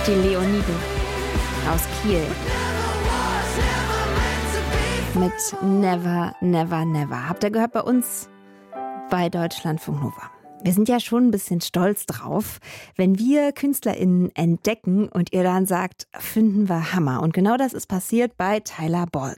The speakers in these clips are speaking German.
Die Leoniden aus Kiel. Mit Never, Never, Never. Habt ihr gehört bei uns bei Deutschlandfunk Nova? Wir sind ja schon ein bisschen stolz drauf, wenn wir KünstlerInnen entdecken und ihr dann sagt, finden wir Hammer. Und genau das ist passiert bei Tyler Balk.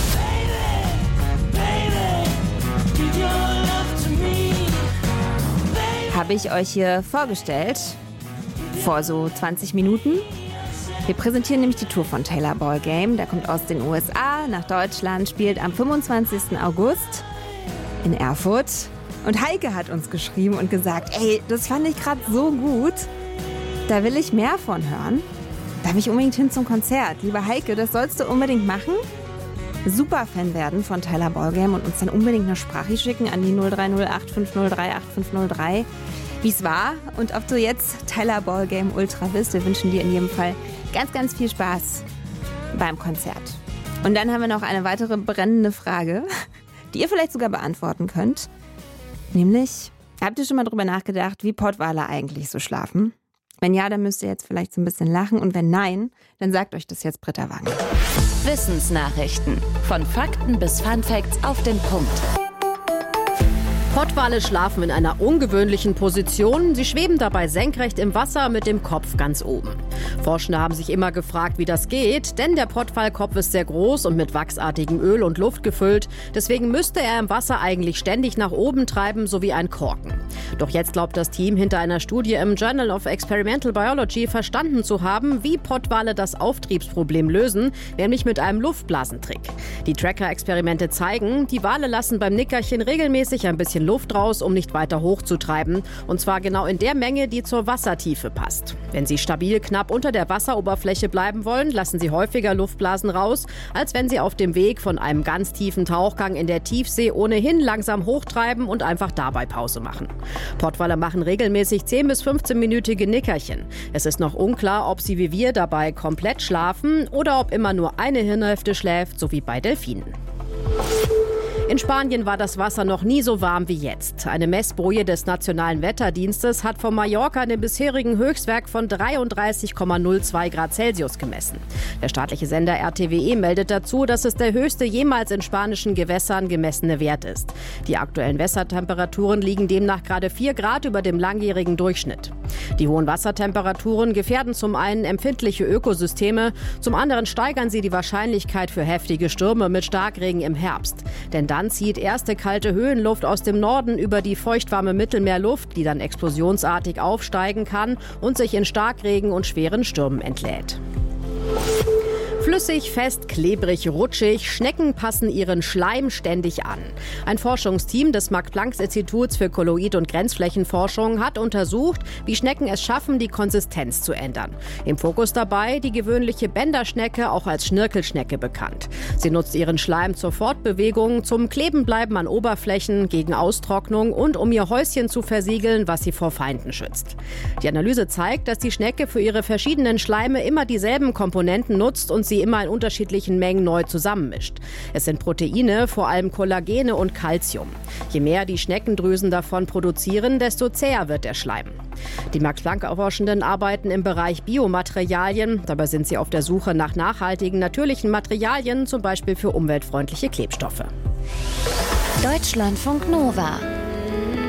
Habe ich euch hier vorgestellt, vor so 20 Minuten. Wir präsentieren nämlich die Tour von Tyler Ballgame. Der kommt aus den USA nach Deutschland, spielt am 25. August in Erfurt. Und Heike hat uns geschrieben und gesagt, ey, das fand ich gerade so gut. Da will ich mehr von hören. Darf ich unbedingt hin zum Konzert? Liebe Heike, das sollst du unbedingt machen. Superfan werden von Tyler Ballgame und uns dann unbedingt eine Sprache schicken an die 0308 503 8503, wie es war und ob du jetzt Tyler Ballgame Ultra bist. Wir wünschen dir in jedem Fall ganz, ganz viel Spaß beim Konzert. Und dann haben wir noch eine weitere brennende Frage, die ihr vielleicht sogar beantworten könnt. Nämlich, habt ihr schon mal drüber nachgedacht, wie Pottwale eigentlich so schlafen? Wenn ja, dann müsst ihr jetzt vielleicht so ein bisschen lachen. Und wenn nein, dann sagt euch das jetzt Britta Wagner. Wissensnachrichten. Von Fakten bis Funfacts auf den Punkt. Pottwale schlafen in einer ungewöhnlichen Position. Sie schweben dabei senkrecht im Wasser mit dem Kopf ganz oben. Forschende haben sich immer gefragt, wie das geht, denn der Pottwalkopf ist sehr groß und mit wachsartigem Öl und Luft gefüllt. Deswegen müsste er im Wasser eigentlich ständig nach oben treiben, so wie ein Korken. Doch jetzt glaubt das Team hinter einer Studie im Journal of Experimental Biology verstanden zu haben, wie Pottwale das Auftriebsproblem lösen, nämlich mit einem Luftblasentrick. Die Tracker-Experimente zeigen, die Wale lassen beim Nickerchen regelmäßig ein bisschen Luft raus, um nicht weiter hochzutreiben. Und zwar genau in der Menge, die zur Wassertiefe passt. Wenn sie stabil knapp unter der Wasseroberfläche bleiben wollen, lassen sie häufiger Luftblasen raus, als wenn sie auf dem Weg von einem ganz tiefen Tauchgang in der Tiefsee ohnehin langsam hochtreiben und einfach dabei Pause machen. Pottwale machen regelmäßig 10 bis 15-minütige Nickerchen. Es ist noch unklar, ob sie wie wir dabei komplett schlafen oder ob immer nur eine Hirnhälfte schläft, so wie bei Delfinen. In Spanien war das Wasser noch nie so warm wie jetzt. Eine Messboje des Nationalen Wetterdienstes hat vor Mallorca den bisherigen Höchstwert von 33,02 Grad Celsius gemessen. Der staatliche Sender RTVE meldet dazu, dass es der höchste jemals in spanischen Gewässern gemessene Wert ist. Die aktuellen Wassertemperaturen liegen demnach gerade 4 Grad über dem langjährigen Durchschnitt. Die hohen Wassertemperaturen gefährden zum einen empfindliche Ökosysteme, zum anderen steigern sie die Wahrscheinlichkeit für heftige Stürme mit Starkregen im Herbst. Denn dann zieht erste kalte Höhenluft aus dem Norden über die feuchtwarme Mittelmeerluft, die dann explosionsartig aufsteigen kann und sich in Starkregen und schweren Stürmen entlädt. Flüssig, fest, klebrig, rutschig, Schnecken passen ihren Schleim ständig an. Ein Forschungsteam des Max-Planck-Instituts für Kolloid- und Grenzflächenforschung hat untersucht, wie Schnecken es schaffen, die Konsistenz zu ändern. Im Fokus dabei die gewöhnliche Bänderschnecke, auch als Schnirkelschnecke bekannt. Sie nutzt ihren Schleim zur Fortbewegung, zum Klebenbleiben an Oberflächen, gegen Austrocknung und um ihr Häuschen zu versiegeln, was sie vor Feinden schützt. Die Analyse zeigt, dass die Schnecke für ihre verschiedenen Schleime immer dieselben Komponenten nutzt und sie immer in unterschiedlichen Mengen neu zusammenmischt. Es sind Proteine, vor allem Kollagene und Calcium. Je mehr die Schneckendrüsen davon produzieren, desto zäher wird der Schleim. Die Max-Planck-Forschenden arbeiten im Bereich Biomaterialien. Dabei sind sie auf der Suche nach nachhaltigen, natürlichen Materialien, zum Beispiel für umweltfreundliche Klebstoffe. Deutschlandfunk Nova.